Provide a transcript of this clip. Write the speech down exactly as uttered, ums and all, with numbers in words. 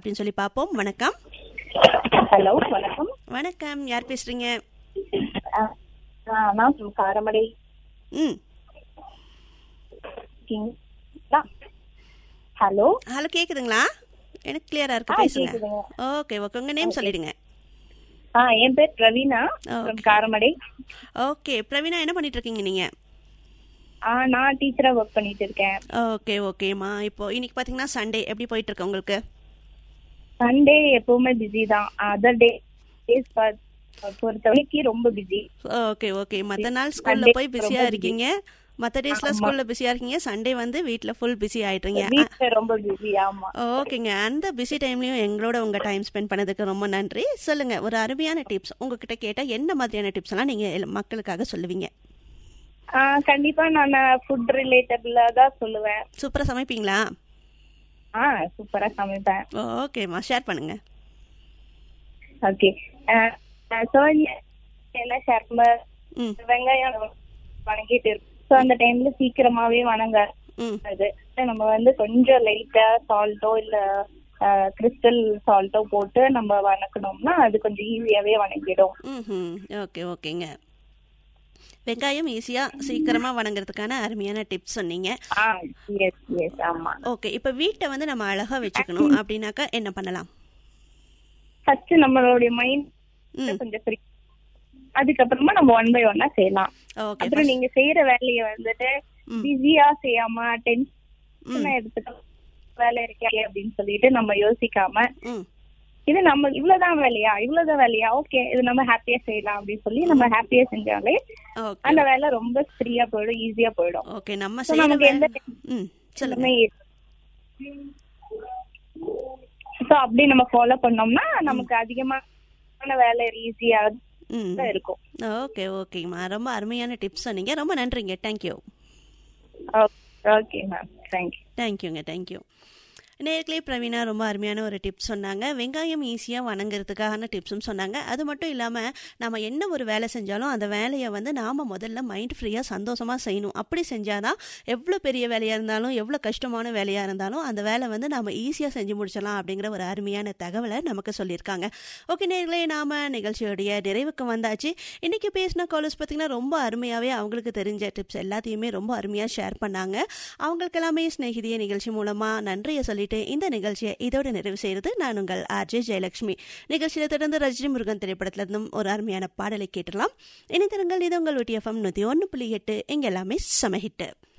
அப்படின்னு சொல்லி பார்ப்போம். வணக்கம். ஹலோ, வணக்கம். வணக்கம், யார் பேசுறீங்க? நான் காரமடை. ம் ஹலோ ஹலோ கேக்குதுங்களா? எனக்கு கிளியரா இருக்கு, பேசுங்க. ஓகே ஓகே, உங்க நேம் சொல்லிடுங்க. ஆ என் பேர் பிரவீனா, காரமடை. ஓகே பிரவீனா, என்ன பண்ணிட்டு இருக்கீங்க நீங்க? ஆ நான் டீச்சரா ஒர்க் பண்ணிட்டு இருக்கேன். ஓகே ஓகேம்மா. இப்போ இன்னைக்கு பாத்தீங்கன்னா சண்டே எப்படி போயிட்டு இருக்கு உங்களுக்கு? சண்டே எப்பவுமே பிஸி தான். அதர் டே டேஸ் பொறுத்தவரைக்கு ரொம்ப பிஸி. ஓகே ஓகே, மத்த நாள் ஸ்கூல்ல போய் பிஸியா இருக்கீங்க, மத்த டேஸ்ல ஸ்கூல்ல பிஸியா இருக்கீங்க, சண்டே வந்து வீட்ல ஃபுல் பிஸி ஆயிட்டீங்க. வீட்ல ரொம்ப பிஸி. ஆமா. ஓகேங்க, அந்த பிஸி டைம்லயும் எங்களோட உங்க டைம் ஸ்பெண்ட் பண்ணதுக்கு ரொம்ப நன்றி. சொல்லுங்க, ஒரு அருமையான டிப்ஸ் உங்ககிட்ட கேட்டா என்ன மாதிரியான டிப்ஸ் எல்லாம் நீங்க மக்களுக்காக சொல்லுவீங்க? கண்டிப்பா நான் ஃபுட் ரிலேட்டபிளா தான் சொல்லுவேன். சூப்பரா சமைப்பீங்களா? ஆ சூப்பரா சமைப்பேன். ஓகேம்மா, ஷேர் பண்ணுங்க. ஓகே, சோ என்ன ஷேர் பண்ண, வெங்காயம் வணங்கிட்டு இருக்கு. சோ அந்த டைம்ல சீக்கிரமாவே வணங்காது. நம்ம வந்து கொஞ்சம் லைட்டா சால்ட்டோ இல்ல கிறிஸ்டல் சால்ட்டோ போட்டு நம்ம வணக்கணும்னா அது கொஞ்சம் ஈஸியாவே வணங்கிடும். ஓகே ஓகேங்க, வெங்காயம் ஈஸியா சீக்கிரமா வணங்குறதுக்கான அருமையான டிப்ஸ் சொன்னீங்க. ஓகே, இப்ப வீட்டை வந்து நம்ம அழகா வச்சுக்கணும் அப்படின்னாக்கா என்ன பண்ணலாம்? ஃபர்ஸ்ட் நம்மளுடைய மைண்ட் கொஞ்சம் ஃப்ரீ, அதுக்கப்புறமா நம்ம ஒன் பை ஒன்னா செய்யலாம். அப்புறம் நீங்க செய்யற வேலையை வந்துட்டு பிஸியா செய்யாம டென்ஷன் எடுத்துக்க வேலை இருக்கே அப்படின்னு சொல்லிட்டு நம்ம யோசிக்காம இது நம்ம இவ்வளவுதான் வேலையா இவ்வளவுதான் வேலையா ஓகே இது நம்ம ஹாப்பியா செய்யலாம் அப்படின்னு சொல்லி நம்ம ஹாப்பியா செஞ்சாலே அந்த வேலை ரொம்ப ஃப்ரீயா போயிடும், ஈஸியா போயிடும். ஓகே, நம்ம நமக்கு எந்த சொல்லுமே சோ அப்படி நம்ம ஃபாலோ பண்ணோம்னா நமக்கு அதிகமான வேலை ஈஸியா இருக்கும். ஓகே ஓகேம்மா, ரொம்ப அருமையான டிப்ஸ் சொன்னீங்க, ரொம்ப நன்றிங்க. தேங்க்யூ. Okay ma'am, thank you. தேங்க்யூங்க, தேங்க்யூ. நேர்களே, பிரவீனா ரொம்ப அருமையான ஒரு டிப்ஸ் சொன்னாங்க. வெங்காயம் ஈஸியாக வணங்குறதுக்கான டிப்ஸும் சொன்னாங்க. அது மட்டும் இல்லாமல் நம்ம என்ன ஒரு வேலை செஞ்சாலும் அந்த வேலையை வந்து நாம் முதல்ல மைண்ட் ஃப்ரீயாக சந்தோஷமாக செய்யணும். அப்படி செஞ்சால் தான் எவ்வளோ பெரிய வேலையாக இருந்தாலும் எவ்வளோ கஷ்டமான வேலையாக இருந்தாலும் அந்த வேலை வந்து நாம் ஈஸியாக செஞ்சு முடிச்சிடலாம் அப்படிங்கிற ஒரு அருமையான தகவலை நமக்கு சொல்லியிருக்காங்க. ஓகே நேர்களே, நாம் நிகழ்ச்சியோடைய நிறைவுக்கு வந்தாச்சு. இன்றைக்கி பேசின காலர்ஸ் பார்த்திங்கன்னா ரொம்ப அருமையாகவே அவங்களுக்கு தெரிஞ்ச டிப்ஸ் எல்லாத்தையுமே ரொம்ப அருமையாக ஷேர் பண்ணாங்க. அவங்களுக்கு எல்லாமே ஸ்நேகிதிய நிகழ்ச்சி மூலமாக நன்றியை சொல்லி இந்த நிகழ்ச்சியை இதோட நிறைவு செய்யறது நான் உங்கள் ஆர்ஜே ஜெயலட்சுமி. நிகழ்ச்சியில தொடர்ந்து ரஜினி முருகன் திரைப்படத்துல இருந்தும் ஒரு அருமையான பாடலை கேட்டலாம். இணைந்திருங்கள், இது உங்கள் ஊட்டி எஃப்எம் நூத்தி ஒன்னு புள்ளி எட்டு, இங்க எல்லாமே சமஹிட்டு.